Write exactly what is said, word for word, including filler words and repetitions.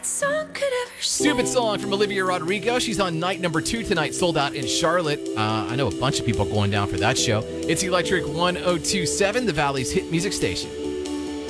Song could ever Stupid song from Olivia Rodrigo. She's on night number two tonight, sold out in Charlotte. Uh, I know a bunch of people going down for that show. It's Electric one oh two point seven, the Valley's hit music station.